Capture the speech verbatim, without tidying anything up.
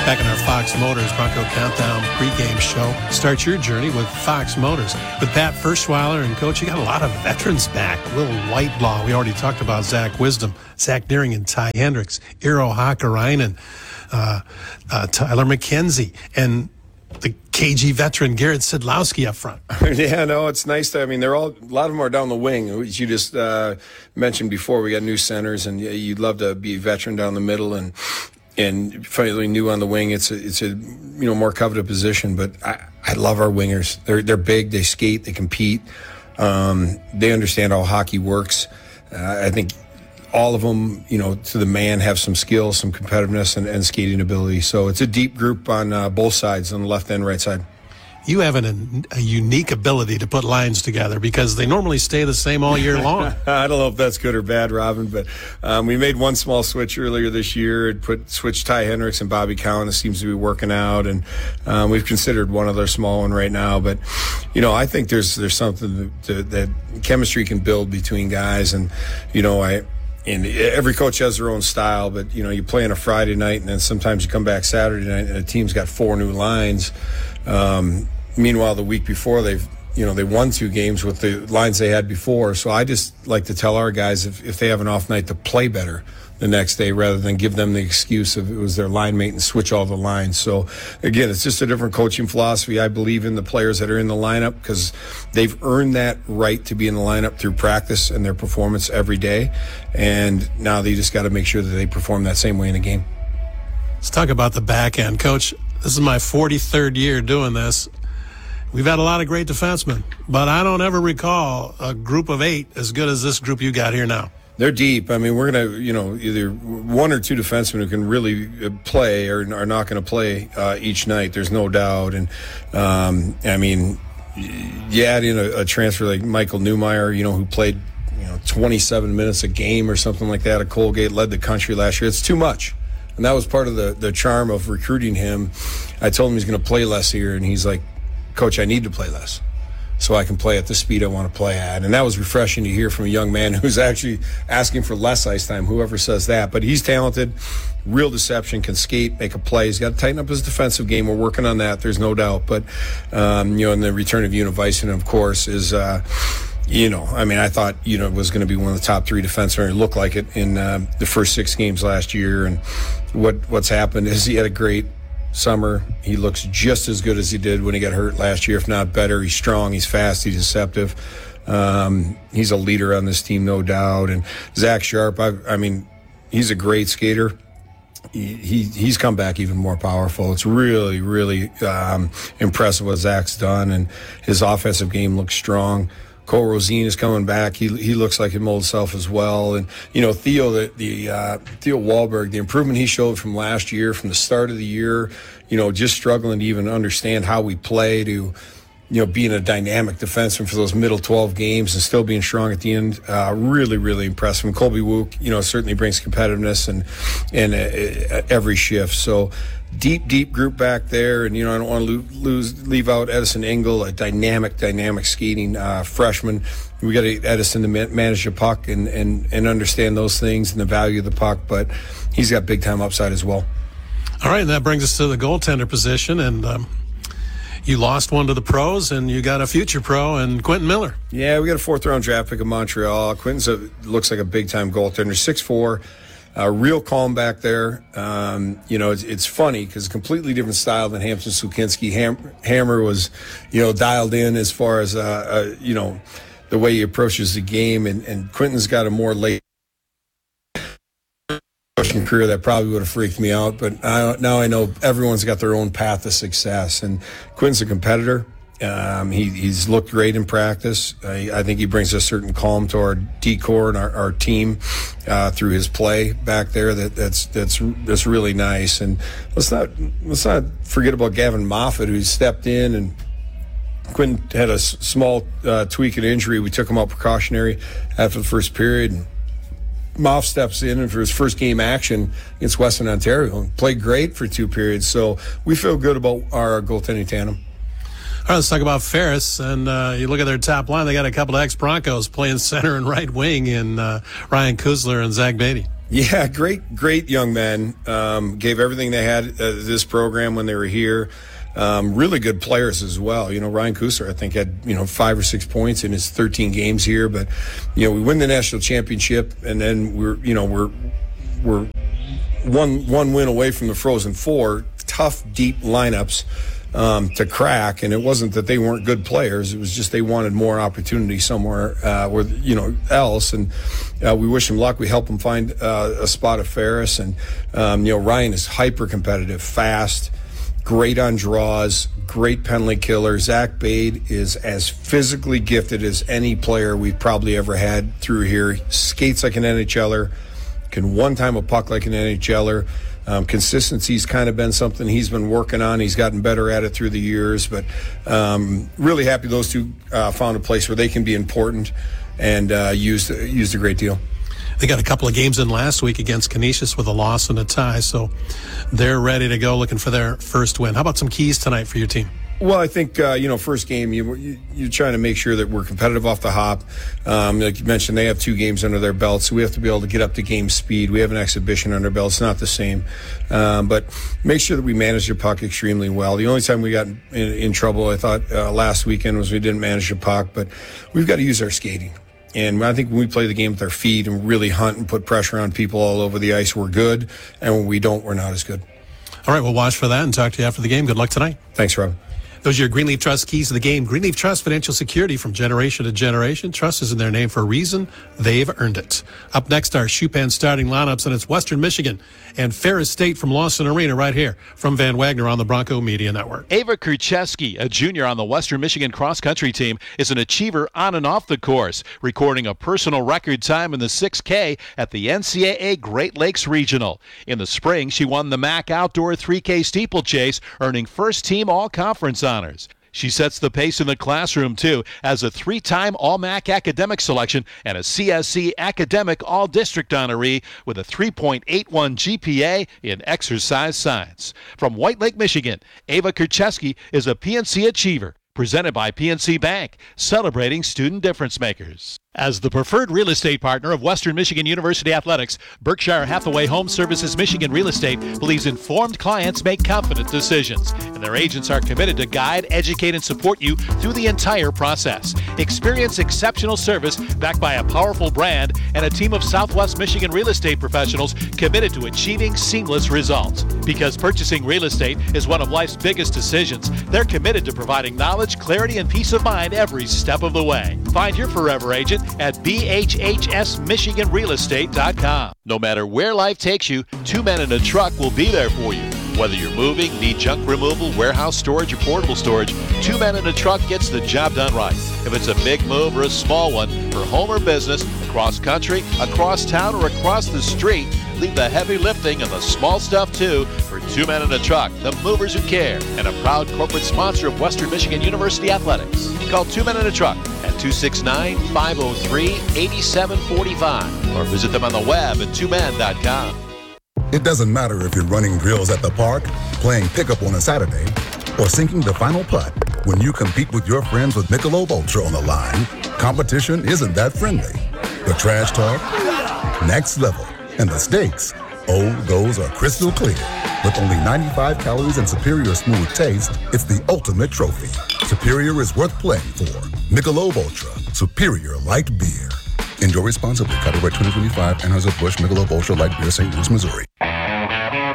Back in our Fox Motors Bronco Countdown pregame show. Start your journey with Fox Motors. With Pat Firstweiler and Coach, you got a lot of veterans back. Will Whitelaw, we already talked about Zach Wisdom, Zach Deering and Ty Hendricks, Eero Hakkarainen, uh, uh, Tyler McKenzie, and the K G veteran Garrett Sidlowski up front. Yeah, no, it's nice to, I mean, they're all, a lot of them are down the wing. As you just uh, mentioned before, we got new centers, and you'd love to be a veteran down the middle, and and finally new on the wing. It's a, it's a you know, more coveted position, but I, I love our wingers. They're they're big, they skate, they compete. Um, they understand how hockey works. Uh, I think all of them, you know, to the man, have some skill, some competitiveness, and, and skating ability. So it's a deep group on uh, both sides, on the left and right side. You have an, a unique ability to put lines together because they normally stay the same all year long. I don't know if that's good or bad, Robin, but um, we made one small switch earlier this year and put switched Ty Hendricks and Bobby Cowan. It seems to be working out, and um, we've considered one other small one right now. But you know, I think there's there's something to, that chemistry can build between guys, and you know, I. And every coach has their own style, but, you know, you play on a Friday night and then sometimes you come back Saturday night and a team's got four new lines. Um, meanwhile, the week before, they've, you know, they won two games with the lines they had before. So I just like to tell our guys if, if they have an off night to play better the next day rather than give them the excuse of it was their line mate and switch all the lines. So, again, it's just a different coaching philosophy. I believe in the players that are in the lineup because they've earned that right to be in the lineup through practice and their performance every day. And now they just got to make sure that they perform that same way in the game. Let's talk about the back end. Coach, this is my forty-third year doing this. We've had a lot of great defensemen, but I don't ever recall a group of eight as good as this group you got here now. They're deep. I mean, we're going to, you know, either one or two defensemen who can really play or are not going to play uh, each night. There's no doubt. And, um, I mean, you add in a, a transfer like Michael Newmeyer, you know, who played, you know, twenty-seven minutes a game or something like that at Colgate, led the country last year. It's too much. And that was part of the, the charm of recruiting him. I told him he's going to play less here, and he's like, Coach, I need to play less so I can play at the speed I want to play at. And that was refreshing to hear from a young man who's actually asking for less ice time, whoever says that. But he's talented, real deception, can skate, make a play. He's got to tighten up his defensive game. We're working on that, there's no doubt. But, um, you know, and the return of Univaisen, of course, is, uh, you know, I mean, I thought, you know, it was going to be one of the top three defensemen. It looked like it in uh, the first six games last year. And what what's happened is he had a great summer. He looks just as good as he did when he got hurt last year, if not better. He's strong, he's fast, he's deceptive. Um, he's a leader on this team, no doubt. And Zach Sharp, I, I mean, he's a great skater. He, he he's come back even more powerful. It's really, really um, impressive what Zach's done, and his offensive game looks strong. Cole Rosine is coming back. He he looks like his old self as well. And, you know, Theo, the, the uh, Theo Wahlberg, the improvement he showed from last year, from the start of the year, you know, just struggling to even understand how we play, to, you know, being a dynamic defenseman for those middle twelve games and still being strong at the end. Uh, really, really impressive. And Colby Wook, you know, certainly brings competitiveness and, and uh, uh, every shift. So, deep, deep group back there. And, you know, I don't want to lose, leave out Edison Engel, a dynamic, dynamic skating uh, freshman. We got to Edison to manage the puck and, and, and understand those things and the value of the puck, but he's got big time upside as well. All right, and that brings us to the goaltender position, and um, you lost one to the pros, and you got a future pro in Quentin Miller. Yeah, we got a fourth round draft pick of Montreal. Quentin's a, looks like a big time goaltender, six foot four. Uh, real calm back there. Um, you know, it's, it's funny because completely different style than Hampton Sukinski. Ham, Hammer was, you know, dialed in as far as, uh, uh, you know, the way he approaches the game. And, and Quentin's got a more late career that probably would have freaked me out. But I, now I know everyone's got their own path to success. And Quentin's a competitor. Um, he, he's looked great in practice. I, I think he brings a certain calm to our D-core and our, our team uh, through his play back there. That that's that's that's really nice. And let's not let's not forget about Gavin Moffat, who stepped in, and Quentin had a s- small uh, tweak and injury. We took him out precautionary after the first period. And Moff steps in and for his first game action against Western Ontario and played great for two periods. So we feel good about our goaltending tandem. All right, let's talk about Ferris. And uh, you look at their top line, they got a couple of ex-Broncos playing center and right wing in uh, Ryan Kuzler and Zach Beatty. Yeah, great, great young men. Um, gave everything they had uh, this program when they were here. Um, really good players as well. You know, Ryan Kusar, I think, had, you know, five or six points in his thirteen games here. But, you know, we win the national championship, and then we're, you know, we're we're one one win away from the Frozen Four. Tough, deep lineups um, to crack, and it wasn't that they weren't good players. It was just they wanted more opportunity somewhere uh, where, you know, else. And uh, we wish him luck. We help him find uh, a spot at Ferris. And, um, you know, Ryan is hyper competitive, fast, great on draws, great penalty killer. Zach Bade is as physically gifted as any player we've probably ever had through here. Skates like an NHLer, can one-time a puck like an NHLer. Um, consistency's kind of been something he's been working on. He's gotten better at it through the years, but um, really happy those two uh, found a place where they can be important and uh, used used a great deal. They got a couple of games in last week against Canisius with a loss and a tie, so they're ready to go looking for their first win. How about some keys tonight for your team? Well, I think, uh, you know, first game, you, you, you're trying to make sure that we're competitive off the hop. Um, like you mentioned, they have two games under their belt, so we have to be able to get up to game speed. We have an exhibition under our belt. It's not the same. Um, but make sure that we manage the puck extremely well. The only time we got in, in trouble, I thought, uh, last weekend was we didn't manage the puck, but we've got to use our skating. And I think when we play the game with our feet and really hunt and put pressure on people all over the ice, we're good. And when we don't, we're not as good. All right, we'll watch for that and talk to you after the game. Good luck tonight. Thanks, Rob. Those are your Greenleaf Trust keys to the game. Greenleaf Trust, financial security from generation to generation. Trust is in their name for a reason. They've earned it. Up next, our Schupan starting lineups, and it's Western Michigan and Ferris State from Lawson Arena right here from Van Wagner on the Bronco Media Network. Ava Kurcheski, a junior on the Western Michigan cross-country team, is an achiever on and off the course, recording a personal record time in the six K at the N C double A Great Lakes Regional. In the spring, she won the M A C Outdoor three K Steeplechase, earning first-team all-conference honors. She sets the pace in the classroom, too, as a three-time All-M A C academic selection and a C S C Academic All-District honoree with a three point eight one G P A in exercise science. From White Lake, Michigan, Ava Kurcheski is a P N C achiever, presented by P N C Bank, celebrating student difference makers. As the preferred real estate partner of Western Michigan University Athletics, Berkshire Hathaway Home Services Michigan Real Estate believes informed clients make confident decisions, and their agents are committed to guide, educate, and support you through the entire process. Experience exceptional service backed by a powerful brand and a team of Southwest Michigan real estate professionals committed to achieving seamless results. Because purchasing real estate is one of life's biggest decisions, they're committed to providing knowledge, clarity, and peace of mind every step of the way. Find your forever agent at B H H S Michigan Real Estate dot com. No matter where life takes you, Two Men in a Truck will be there for you. Whether you're moving, need junk removal, warehouse storage, or portable storage, Two Men in a Truck gets the job done right. If it's a big move or a small one, for home or business, across country, across town, or across the street, leave the heavy lifting and the small stuff too for Two Men in a Truck, the movers who care, and a proud corporate sponsor of Western Michigan University Athletics. Call Two Men in a Truck at two six nine, five oh three, eight seven four five or visit them on the web at two men dot com. It doesn't matter if you're running drills at the park, playing pickup on a Saturday, or sinking the final putt. When you compete with your friends with Michelob Ultra on the line, competition isn't that friendly. The trash talk, next level, and the stakes, oh, those are crystal clear. With only ninety-five calories and superior smooth taste, it's the ultimate trophy. Superior is worth playing for. Michelob Ultra, superior light beer. Enjoy responsibly. Copyright twenty twenty-five, Anheuser-Busch Michelob Ultra Light Beer, Saint Louis, Missouri.